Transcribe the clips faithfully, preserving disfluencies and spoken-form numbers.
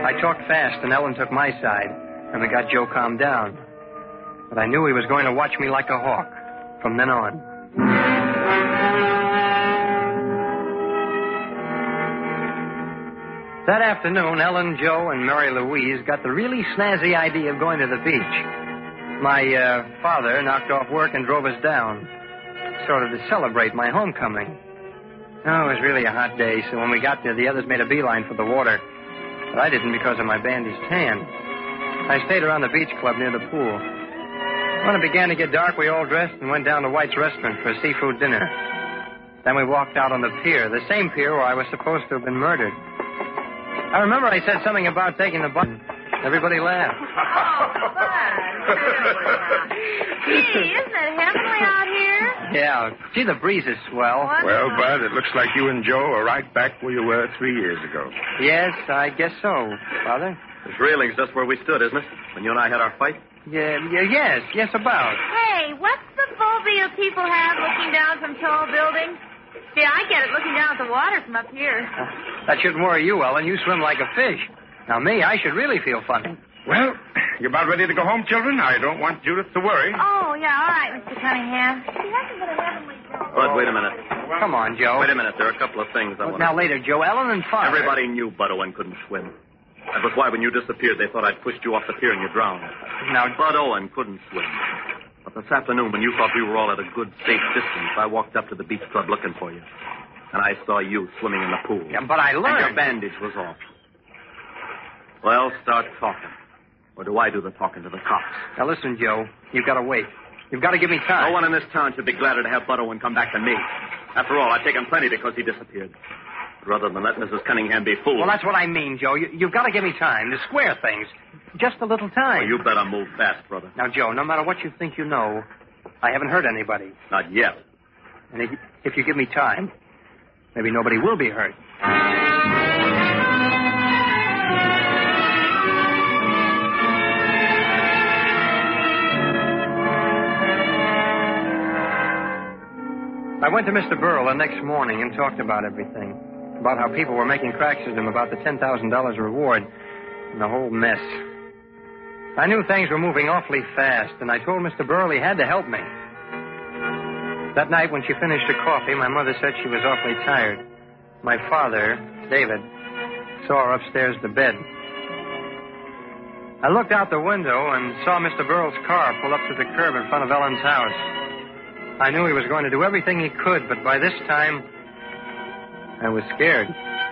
I talked fast, and Ellen took my side, and we got Joe calmed down. But I knew he was going to watch me like a hawk from then on. That afternoon, Ellen, Joe, and Mary Louise got the really snazzy idea of going to the beach. My uh, father knocked off work and drove us down, sort of to celebrate my homecoming. Oh, it was really a hot day, so when we got there, the others made a beeline for the water. But I didn't because of my bandaged hand. I stayed around the beach club near the pool. When it began to get dark, we all dressed and went down to White's restaurant for a seafood dinner. Then we walked out on the pier, the same pier where I was supposed to have been murdered. I remember I said something about taking the button. Everybody laughed. Oh, Bud. Gee, isn't it heavenly out here? Yeah. Gee, the breeze is swell. Wonderful. Well, Bud, it looks like you and Joe are right back where you were three years ago. Yes, I guess so, Father. This railing's just where we stood, isn't it? When you and I had our fight? Yeah, yeah, yes, yes, about. Hey, what's the phobia people have looking down from tall buildings? See, I get it looking down at the water from up here. Uh, that shouldn't worry you, Ellen. You swim like a fish. Now, me, I should really feel funny. Well, you about ready to go home, children? I don't want Judith to worry. Oh, yeah, all right, Mister Cunningham. He hasn't been a heavenly Joe. Bud, wait a minute. Come on, Joe. Wait a minute. There are a couple of things I Look, want now, later, Joe. Ellen and Father. Everybody knew Bud Owen couldn't swim. That was why when you disappeared, they thought I'd pushed you off the pier and you drowned. Now, Bud Owen couldn't swim. But this afternoon, when you thought we were all at a good, safe distance, I walked up to the beach club looking for you. And I saw you swimming in the pool. Yeah, but I learned. And your bandage was off. Well, start talking. Or do I do the talking to the cops? Now, listen, Joe. You've got to wait. You've got to give me time. No one in this town should be gladder to have Bud Owen come back than me. After all, I've taken plenty because he disappeared. Rather than let Missus Cunningham be fooled. Well, that's what I mean, Joe. You, you've got to give me time to square things. Just a little time. Well, you better move fast, brother. Now, Joe, no matter what you think you know, I haven't hurt anybody. Not yet. And if, if you give me time, maybe nobody will be hurt. I went to Mister Burrell the next morning and talked about everything. About how people were making cracks at him about the ten thousand dollars reward and the whole mess. I knew things were moving awfully fast, and I told Mister Burrell he had to help me. That night when she finished her coffee, my mother said she was awfully tired. My father, David, saw her upstairs to bed. I looked out the window and saw Mister Burrell's car pull up to the curb in front of Ellen's house. I knew he was going to do everything he could, but by this time, I was scared.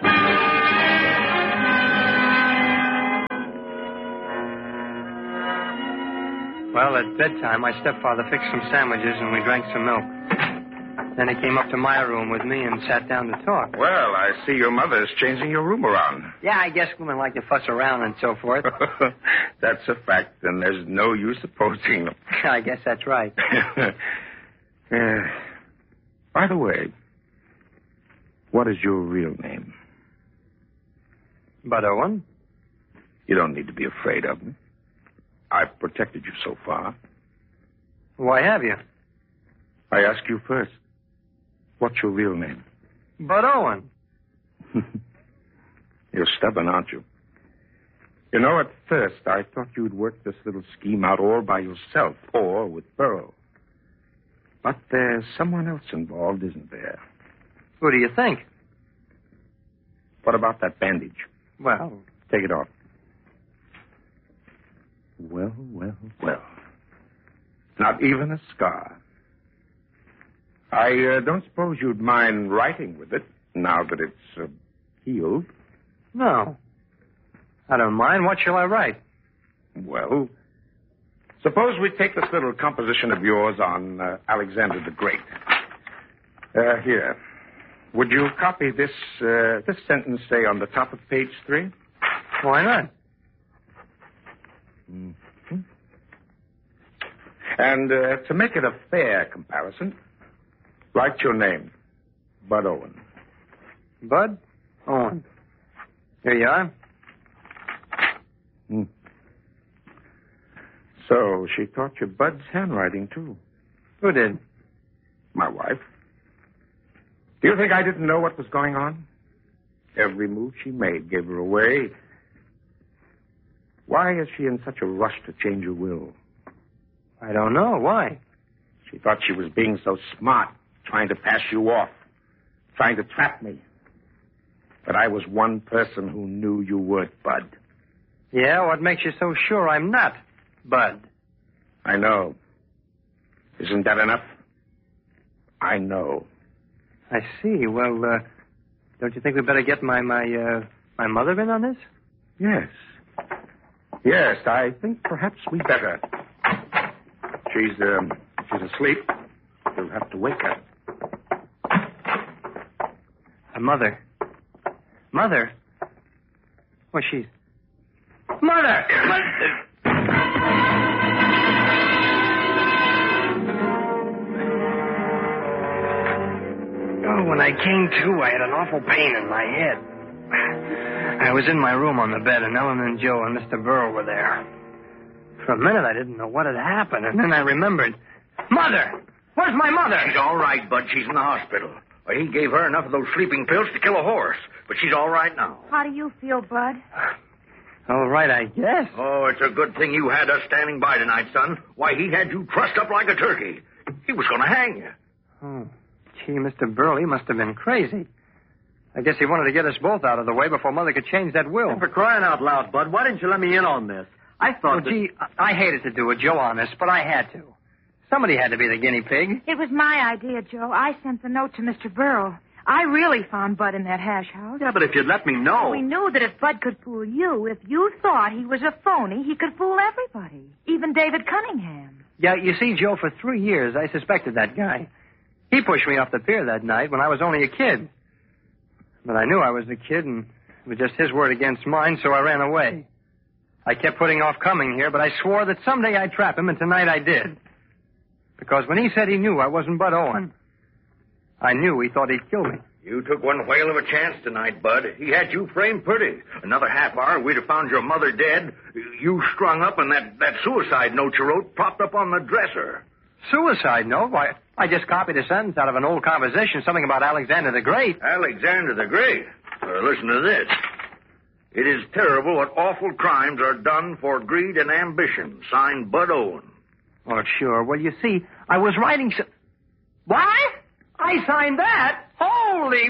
Well, at bedtime, my stepfather fixed some sandwiches and we drank some milk. Then he came up to my room with me and sat down to talk. Well, I see your mother's changing your room around. Yeah, I guess women like to fuss around and so forth. That's a fact, and there's no use opposing them. I guess that's right. Uh, by the way, what is your real name? Bud Owen? You don't need to be afraid of me. I've protected you so far. Why have you? I ask you first. What's your real name? Bud Owen. You're stubborn, aren't you? You know, at first, I thought you'd work this little scheme out all by yourself or with Burrell. But there's someone else involved, isn't there? Who do you think? What about that bandage? Well, take it off. Well, well, well. Not even a scar. I uh, don't suppose you'd mind writing with it, now that it's uh, healed. No. I don't mind. What shall I write? Well, suppose we take this little composition of yours on uh, Alexander the Great. Uh, here. Would you copy this uh, this sentence, say, on the top of page three? Why not? Mm-hmm. And uh, to make it a fair comparison, write your name, Bud Owen. Bud Owen. Here you are. Hmm. So she taught you Bud's handwriting, too. Who did? My wife. Do you think I didn't know what was going on? Every move she made gave her away. Why is she in such a rush to change her will? I don't know. Why? She thought she was being so smart, trying to pass you off, trying to trap me. But I was one person who knew you would, Bud. Yeah, what makes you so sure I'm not, Bud? I know. Isn't that enough? I know. I see. Well, uh, don't you think we better get my, my, uh, my mother in on this? Yes. Yes, I think perhaps we better. She's, um, she's asleep. You'll have to wake her. Uh, mother. Mother? Well, she's... Mother! Mother! Oh, when I came to, I had an awful pain in my head. I was in my room on the bed, and Ellen and Joe and Mister Burrow were there. For a minute, I didn't know what had happened, and then I remembered. Mother! Where's my mother? She's all right, Bud. She's in the hospital. Well, he gave her enough of those sleeping pills to kill a horse, but she's all right now. How do you feel, Bud? All right, I guess. Oh, it's a good thing you had us standing by tonight, son. Why, he had you trussed up like a turkey. He was going to hang you. Oh, gee, Mister Burley must have been crazy. I guess he wanted to get us both out of the way before Mother could change that will. For crying out loud, Bud, why didn't you let me in on this? I thought Well, that... gee, I I hated to do it, Joe, honest, but I had to. Somebody had to be the guinea pig. It was my idea, Joe. I sent the note to Mister Burrow. I really found Bud in that hash house. Yeah, but if you'd let me know... We knew that if Bud could fool you, if you thought he was a phony, he could fool everybody, even David Cunningham. Yeah, you see, Joe, for three years, I suspected that guy. He pushed me off the pier that night when I was only a kid. But I knew I was a kid, and it was just his word against mine, so I ran away. I kept putting off coming here, but I swore that someday I'd trap him, and tonight I did. Because when he said he knew I wasn't Bud Owen, I knew he thought he'd kill me. You took one whale of a chance tonight, Bud. He had you framed pretty. Another half hour, we'd have found your mother dead, you strung up, and that, that suicide note you wrote propped up on the dresser. Suicide note? Why, I just copied a sentence out of an old composition, something about Alexander the Great. Alexander the Great? Uh, listen to this. It is terrible what awful crimes are done for greed and ambition. Signed, Bud Owen. Oh, sure. Well, you see, I was writing... So- what? I signed that? Holy...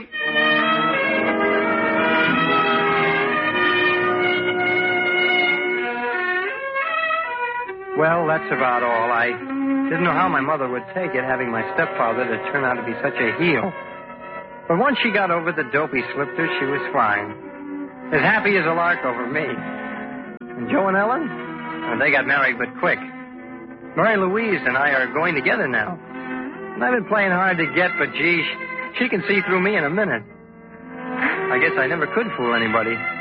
Well, that's about all. I didn't know how my mother would take it, having my stepfather to turn out to be such a heel. But once she got over the dope he slipped her, she was fine. As happy as a lark over me. And Joe and Ellen? Well, they got married, but quick. Mary Louise and I are going together now. And I've been playing hard to get, but gee, she can see through me in a minute. I guess I never could fool anybody.